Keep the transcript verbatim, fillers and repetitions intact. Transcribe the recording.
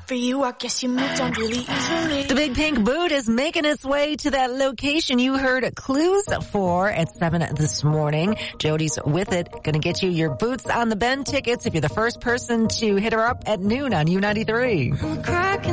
for you. I guess you moved on really easily. The Big Pink Boot is making its way to that location you heard clues for at seven this morning. Jody's with it. Gonna get you your Boots on the Bend tickets if you're the first person to hit her up at noon on U ninety-three. I'm cracking